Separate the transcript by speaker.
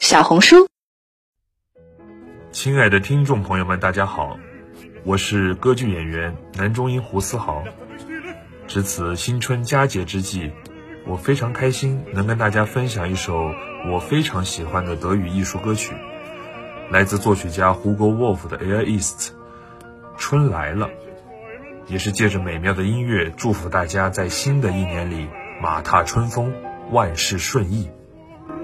Speaker 1: 小红书。
Speaker 2: 亲爱的听众朋友们，大家好，我是歌剧演员男中音胡思豪。值此新春佳节之际，我非常开心能跟大家分享一首我非常喜欢的德语艺术歌曲，来自作曲家 Hugo Wolf 的 Er ist， 春来了，也是借着美妙的音乐祝福大家在新的一年里马踏春风，万事顺意。